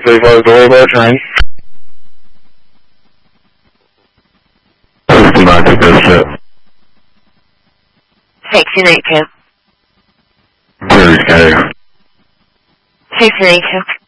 635 Boulevard, train. 69 to this ship. 692. 30K. 692.